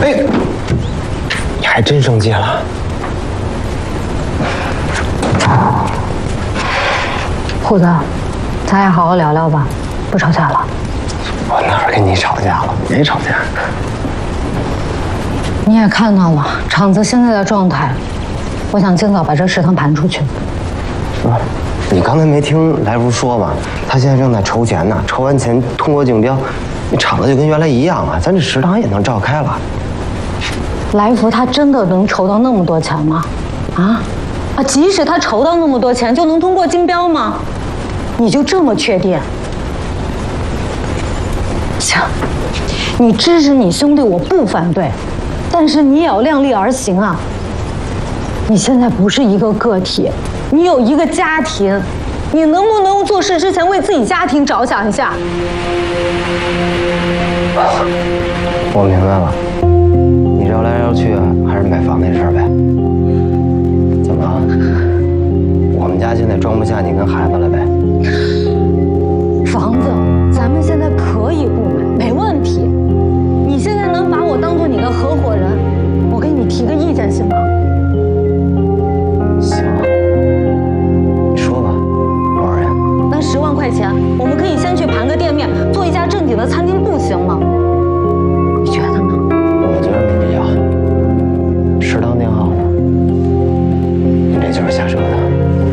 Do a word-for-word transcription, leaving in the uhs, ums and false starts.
哎，你还真生气了？ 虎子，咱俩好好聊聊吧，不吵架了。 我哪儿跟你吵架了？没吵架。 你也看到了厂子现在的状态，我想尽早把这食堂盘出去。 是吧？你刚才没听来福说吗？他现在正在筹钱呢，筹完钱通过竞标，那厂子就跟原来一样啊，咱这食堂也能照开了。 来福他真的能筹到那么多钱吗？啊啊！即使他筹到那么多钱，就能通过竞标吗？你就这么确定？行，你支持你兄弟，我不反对，但是你也要量力而行啊。你现在不是一个个体，你有一个家庭，你能不能做事之前为自己家庭着想一下？ 我明白了，你绕来绕去还是买房那事儿呗。怎么了？我们家现在装不下你跟孩子了呗？ 房子咱们现在可以不买，没问题。你现在能把我当做你的合伙人，我给你提个意见行吗？